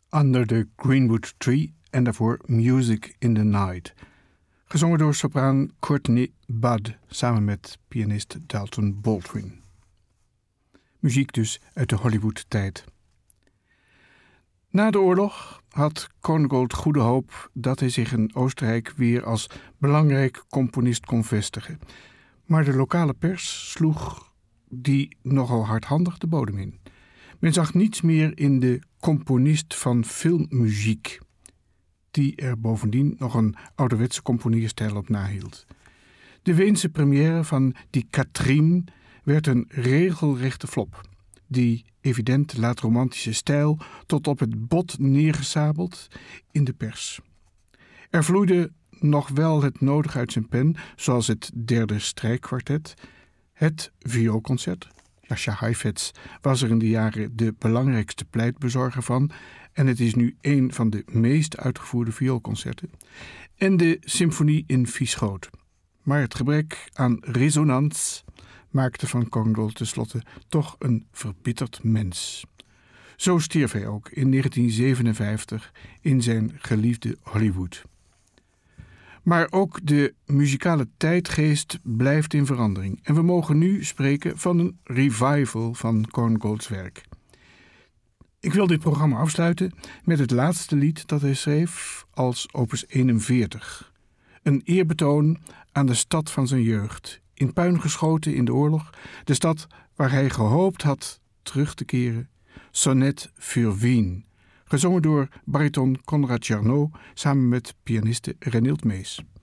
Under the Greenwood Tree en daarvoor Music in the Night. Gezongen door sopraan Courtney Budd samen met pianist Dalton Baldwin. Muziek dus uit de Hollywood-tijd. Na de oorlog had Korngold goede hoop dat hij zich in Oostenrijk weer als belangrijk componist kon vestigen. Maar de lokale pers sloeg die nogal hardhandig de bodem in. Men zag niets meer in de componist van filmmuziek, die er bovendien nog een ouderwetse componeerstijl op nahield. De Weense première van Die Katrien werd een regelrechte flop. Die evident laat-romantische stijl tot op het bot neergesabeld in de pers. Er vloeide nog wel het nodige uit zijn pen, zoals het derde strijkkwartet, het vioolconcert. Jascha Heifetz was er in de jaren de belangrijkste pleitbezorger van en het is nu een van de meest uitgevoerde vioolconcerten. En de symfonie in Vieschoot. Maar het gebrek aan resonans maakte van Korngold tenslotte toch een verbitterd mens. Zo stierf hij ook in 1957 in zijn geliefde Hollywood. Maar ook de muzikale tijdgeest blijft in verandering. En we mogen nu spreken van een revival van Korngolds werk. Ik wil dit programma afsluiten met het laatste lied dat hij schreef als opus 41. Een eerbetoon aan de stad van zijn jeugd, in puin geschoten in de oorlog, de stad waar hij gehoopt had terug te keren. Sonnet für Wien, gezongen door bariton Konrad Jarnot samen met pianiste Renild Mees.